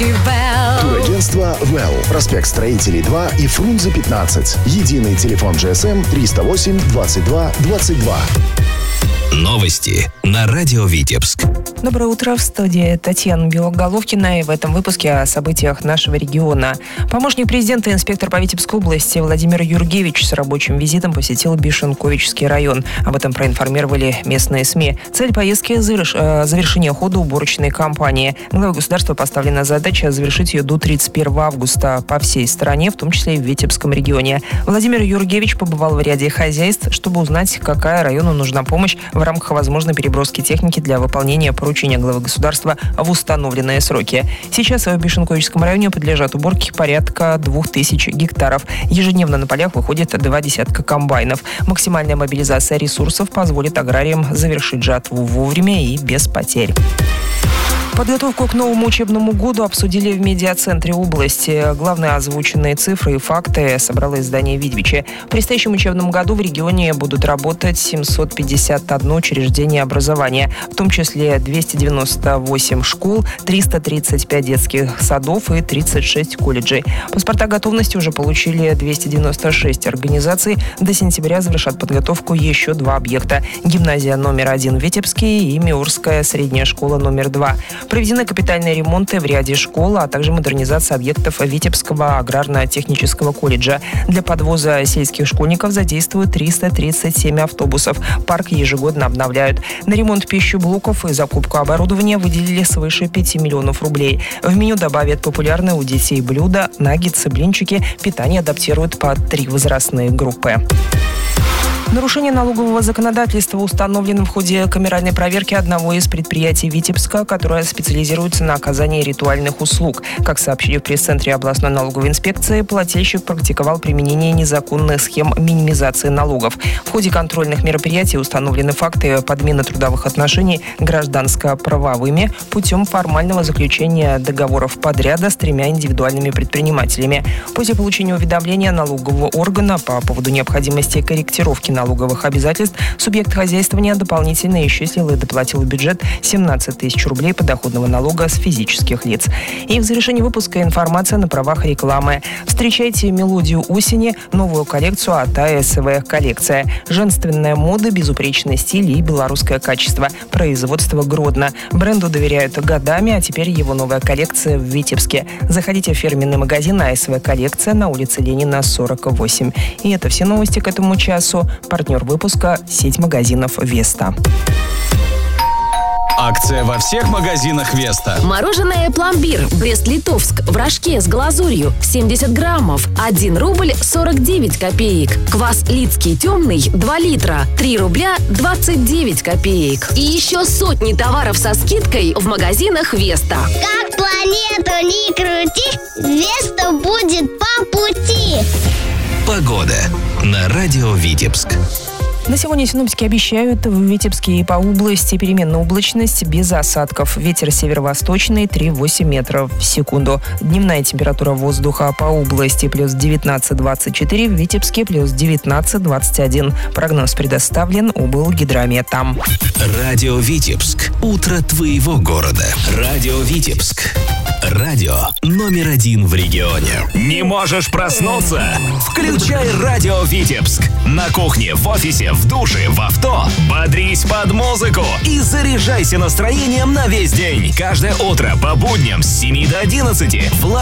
Турагентство «Well». Проспект Строителей 2 и Фрунзе 15. Единый телефон GSM 308 22 22. Новости на радио Витебск. Доброе утро, в студии Татьяна Белоголовкина, и в этом выпуске о событиях нашего региона. Помощник президента и инспектор по Витебской области Владимир Юргевич с рабочим визитом посетил Бишенковичский район. Об этом проинформировали местные СМИ. Цель поездки – завершение хода уборочной кампании. Главе государства поставлена задача завершить ее до 31 августа по всей стране, в том числе и в Витебском регионе. Владимир Юргевич побывал в ряде хозяйств, чтобы узнать, какая району нужна помощь в рамках возможной переброски техники для выполнения поручения главы государства в установленные сроки. Сейчас в Бишенковичском районе подлежат уборке порядка 2000 гектаров. Ежедневно на полях выходит 20 комбайнов. Максимальная мобилизация ресурсов позволит аграриям завершить жатву вовремя и без потерь. Подготовку к новому учебному году обсудили в медиацентре области. Главные озвученные цифры и факты собрало издание «Видвичи». В предстоящем учебном году в регионе будут работать 751 учреждение образования, в том числе 298 школ, 335 детских садов и 36 колледжей. Паспорта готовности уже получили 296 организаций. До сентября завершат подготовку еще 2 объекта. Гимназия номер 1 в Витебске и Миурская средняя школа номер 2. Проведены капитальные ремонты в ряде школ, а также модернизация объектов Витебского аграрно-технического колледжа. Для подвоза сельских школьников задействуют 337 автобусов. Парк ежегодно обновляют. На ремонт пищеблоков и закупку оборудования выделили свыше 5 миллионов рублей. В меню добавят популярные у детей блюда, наггетсы, блинчики. Питание адаптируют под 3 возрастные группы. Нарушение налогового законодательства установлено в ходе камеральной проверки одного из предприятий Витебска, которое специализируется на оказании ритуальных услуг. Как сообщили в пресс-центре областной налоговой инспекции, плательщик практиковал применение незаконных схем минимизации налогов. В ходе контрольных мероприятий установлены факты подмены трудовых отношений гражданско-правовыми путем формального заключения договоров подряда с 3 индивидуальными предпринимателями. После получения уведомления налогового органа по поводу необходимости корректировки налоговых обязательств, субъект хозяйствования дополнительно исчислил и доплатил в бюджет 17 тысяч рублей подоходного налога с физических лиц. И в завершении выпуска информация на правах рекламы. Встречайте мелодию осени, новую коллекцию от АСВ коллекция. Женственная мода, безупречный стиль и белорусское качество. Производство Гродно. Бренду доверяют годами, а теперь его новая коллекция в Витебске. Заходите в фирменный магазин АСВ коллекция на улице Ленина, 48. И это все новости к этому часу. Партнер выпуска – сеть магазинов «Веста». Акция во всех магазинах «Веста». Мороженое «Пломбир» Брест-Литовск в рожке с глазурью 70 граммов 1 рубль 49 копеек. Квас Лидский темный 2 литра 3 рубля 29 копеек. И еще сотни товаров со скидкой в магазинах «Веста». Как планету не крути, «Веста» будет по пути. Погода на радио Витебск. На сегодня синоптики обещают в Витебске и по области переменная облачность без осадков. Ветер северо-восточный 3,8 метров в секунду. Дневная температура воздуха по области плюс 19-24, в Витебске плюс 19-21. Прогноз предоставлен облгидрометом. Радио Витебск. Утро твоего города. Радио Витебск. Радио номер 1 в регионе. Не можешь проснуться? Включай радио Витебск. На кухне, в офисе, в душе, в авто. Бодрись под музыку и заряжайся настроением на весь день. Каждое утро по будням с 7 до 11 в